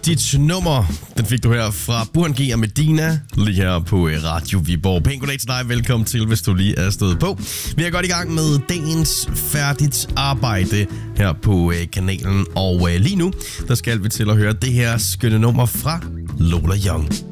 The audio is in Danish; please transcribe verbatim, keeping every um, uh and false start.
dit nummer. Den fik du her fra Burhan G og Medina, lige her på Radio Viborg. Pæn goddag til dig, velkommen til, hvis du lige er stået på. Vi er godt i gang med dagens færdigt arbejde her på kanalen. Og lige nu, der skal vi til at høre det her skønne nummer fra Lola Young.